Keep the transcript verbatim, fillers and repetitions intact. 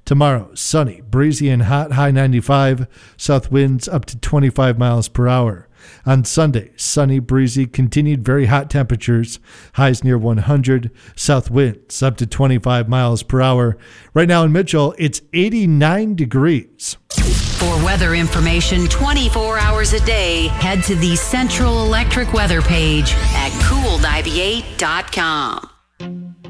Tomorrow, sunny, breezy and hot, high ninety-five, south winds up to twenty-five miles per hour. On Sunday, sunny, breezy, continued very hot temperatures, highs near one hundred, south winds up to twenty-five miles per hour. Right now in Mitchell, it's eighty-nine degrees. For weather information twenty-four hours a day, head to the Central Electric weather page at cool ninety-eight dot com.